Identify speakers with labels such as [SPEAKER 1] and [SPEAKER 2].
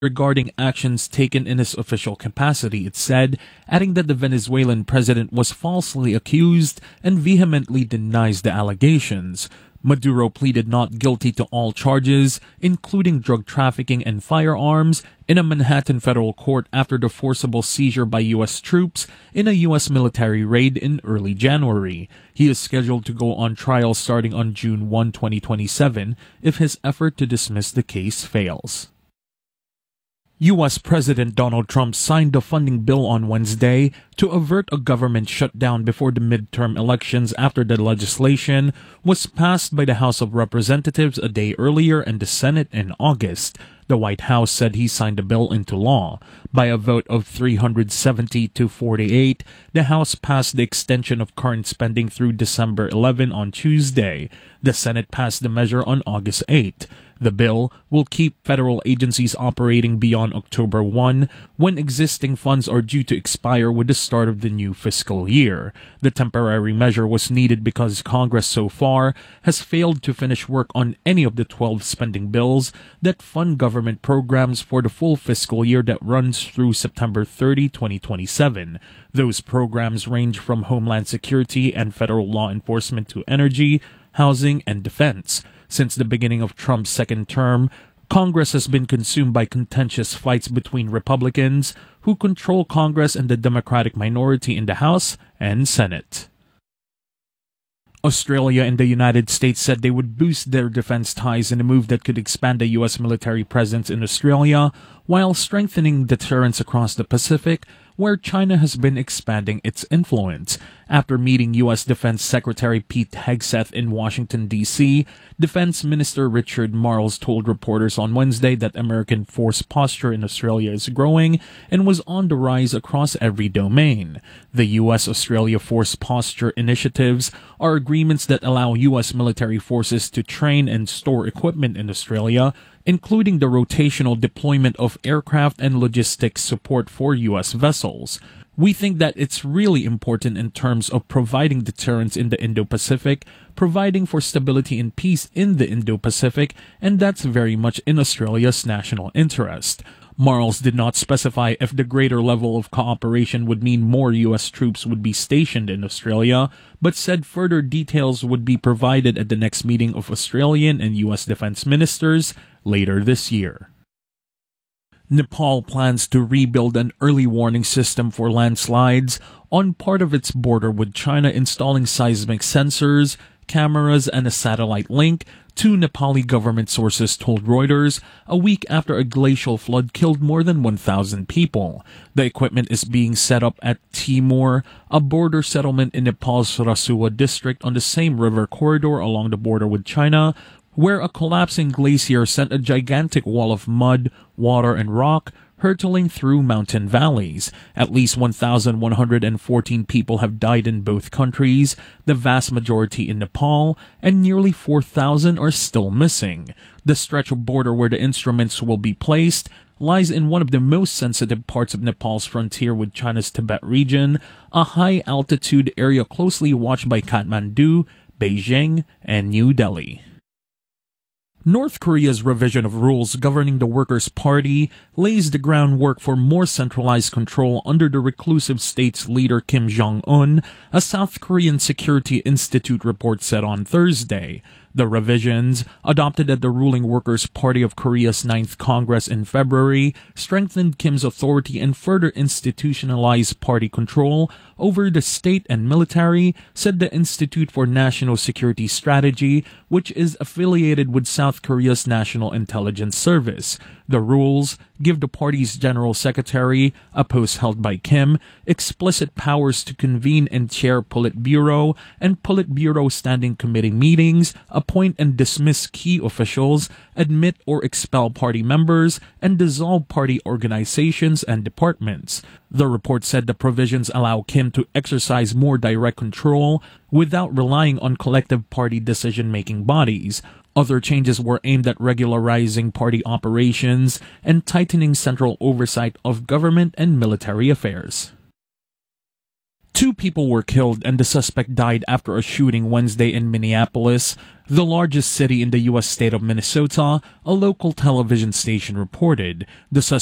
[SPEAKER 1] regarding actions taken in his official capacity, it said, adding that the Venezuelan president was falsely accused and vehemently denies the allegations. Maduro pleaded not guilty to all charges, including drug trafficking and firearms, in a Manhattan federal court after the forcible seizure by U.S. troops in a U.S. military raid in early January. He is scheduled to go on trial starting on June 1, 2027, if his effort to dismiss the case fails. U.S. President Donald Trump signed a funding bill on Wednesday to avert a government shutdown before the midterm elections after the legislation was passed by the House of Representatives a day earlier and the Senate in August. The White House said he signed the bill into law. By a vote of 370 to 48, the House passed the extension of current spending through December 11 on Tuesday. The Senate passed the measure on August 8. The bill will keep federal agencies operating beyond October 1, when existing funds are due to expire with the start of the new fiscal year. The temporary measure was needed because Congress so far has failed to finish work on any of the 12 spending bills that fund government programs for the full fiscal year that runs through September 30, 2027. Those programs range from Homeland Security and federal law enforcement to energy, housing, and defense. Since the beginning of Trump's second term, Congress has been consumed by contentious fights between Republicans, who control Congress, and the Democratic minority in the House and Senate. Australia and the United States said they would boost their defense ties in a move that could expand the U.S. military presence in Australia while strengthening deterrence across the Pacific, where China has been expanding its influence. After meeting U.S. Defense Secretary Pete Hegseth in Washington, D.C., Defense Minister Richard Marles told reporters on Wednesday that American force posture in Australia is growing and was on the rise across every domain. The U.S.-Australia Force Posture Initiatives are agreements that allow U.S. military forces to train and store equipment in Australia, including the rotational deployment of aircraft and logistics support for U.S. vessels. We think that it's really important in terms of providing deterrence in the Indo-Pacific, providing for stability and peace in the Indo-Pacific, and that's very much in Australia's national interest. Marles did not specify if the greater level of cooperation would mean more U.S. troops would be stationed in Australia, but said further details would be provided at the next meeting of Australian and U.S. defense ministers later this year. Nepal plans to rebuild an early warning system for landslides on part of its border with China, installing seismic sensors, cameras, and a satellite link, two Nepali government sources told Reuters, a week after a glacial flood killed more than 1,000 people. The equipment is being set up at Timor, a border settlement in Nepal's Rasuwa district on the same river corridor along the border with China, where a collapsing glacier sent a gigantic wall of mud, water, and rock hurtling through mountain valleys. At least 1,114 people have died in both countries, the vast majority in Nepal, and nearly 4,000 are still missing. The stretch of border where the instruments will be placed lies in one of the most sensitive parts of Nepal's frontier with China's Tibet region, a high-altitude area closely watched by Kathmandu, Beijing, and New Delhi. North Korea's revision of rules governing the Workers' Party lays the groundwork for more centralized control under the reclusive state's leader Kim Jong-un, a South Korean Security Institute report said on Thursday. The revisions, adopted at the ruling Workers' Party of Korea's 9th Congress in February, strengthened Kim's authority and further institutionalized party control over the state and military, said the Institute for National Security Strategy, which is affiliated with South Korea's National Intelligence Service. The rules give the party's general secretary, a post held by Kim, explicit powers to convene and chair Politburo and Politburo Standing Committee meetings, appoint and dismiss key officials, admit or expel party members, and dissolve party organizations and departments. The report said the provisions allow Kim to exercise more direct control without relying on collective party decision-making bodies. Other changes were aimed at regularizing party operations and tightening central oversight of government and military affairs. 2 people were killed and the suspect died after a shooting Wednesday in Minneapolis, the largest city in the U.S. state of Minnesota, a local television station reported. The